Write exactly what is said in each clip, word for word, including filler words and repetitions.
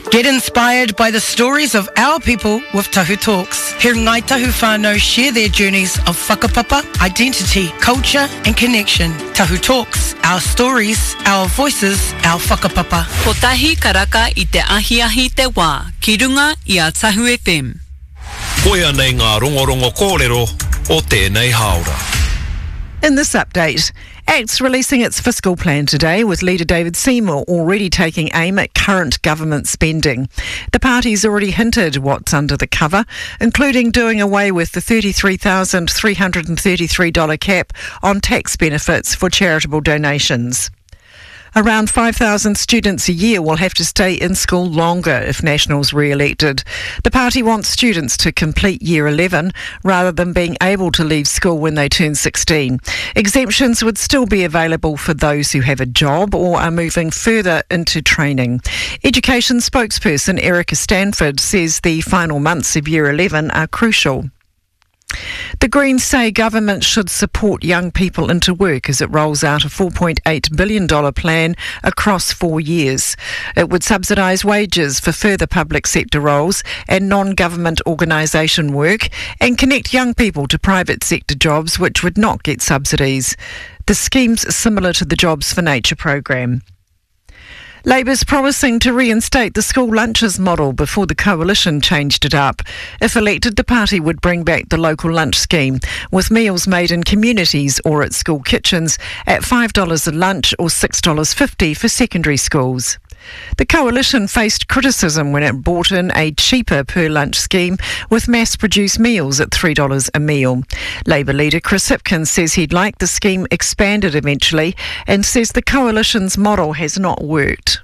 Get inspired by the stories of our people with Tahu Talks. Hear Ngai Tahu whānau share their journeys of whakapapa, identity, culture and connection. Tahu Talks, our stories, our voices, our whakapapa. Ko tahi karaka i te ahi ahi te wā, ki runga i a Tahu F M. Koia nei ngā rongorongo kōrero o tēnei haora. In this update, A C T's releasing its fiscal plan today, with leader David Seymour already taking aim at current government spending. The party's already hinted what's under the cover, including doing away with the thirty-three thousand three hundred thirty-three dollars cap on tax benefits for charitable donations. Around five thousand students a year will have to stay in school longer if National's re-elected. The party wants students to complete Year eleven rather than being able to leave school when they turn sixteen. Exemptions would still be available for those who have a job or are moving further into training. Education spokesperson Erica Stanford says the final months of Year eleven are crucial. The Greens say government should support young people into work as it rolls out a four point eight billion dollars plan across four years. It would subsidise wages for further public sector roles and non-government organisation work and connect young people to private sector jobs which would not get subsidies. The scheme's similar to the Jobs for Nature program. Labour's promising to reinstate the school lunches model before the coalition changed it up. If elected, the party would bring back the local lunch scheme, with meals made in communities or at school kitchens at five dollars a lunch or six dollars fifty for secondary schools. The coalition faced criticism when it brought in a cheaper per-lunch scheme with mass-produced meals at three dollars a meal. Labour leader Chris Hipkins says he'd like the scheme expanded eventually and says the coalition's model has not worked.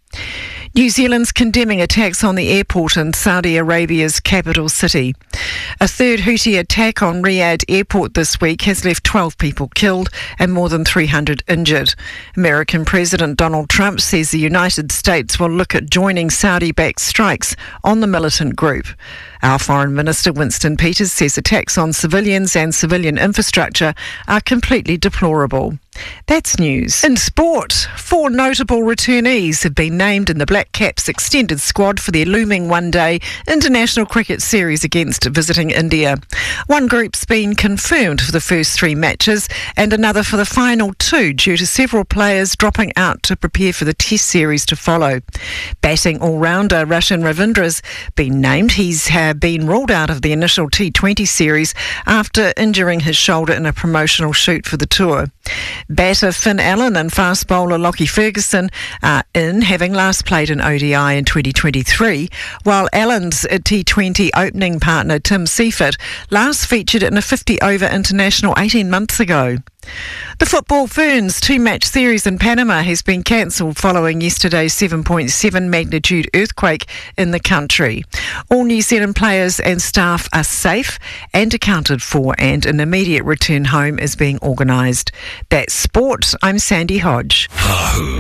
New Zealand's condemning attacks on the airport in Saudi Arabia's capital city. A third Houthi attack on Riyadh airport this week has left twelve people killed and more than three hundred injured. American President Donald Trump says the United States will look at joining Saudi-backed strikes on the militant group. Our Foreign Minister Winston Peters says attacks on civilians and civilian infrastructure are completely deplorable. That's news. In sport, four notable returnees have been named in the Black Caps extended squad for their looming one-day international cricket series against visiting India. One group's been confirmed for the first three matches and another for the final two due to several players dropping out to prepare for the test series to follow. Batting all-rounder Roshan Ravindra's been named. He's uh, been ruled out of the initial T twenty series after injuring his shoulder in a promotional shoot for the tour. Batter Finn Allen and fast bowler Lockie Ferguson are in, having last played an O D I in twenty twenty-three, while Allen's T twenty opening partner Tim Seifert last featured in a fifty-over international eighteen months ago. The Football Ferns two-match series in Panama has been cancelled following yesterday's seven point seven magnitude earthquake in the country. All New Zealand players and staff are safe and accounted for, and an immediate return home is being organised. That's sport. I'm Sandy Hodge.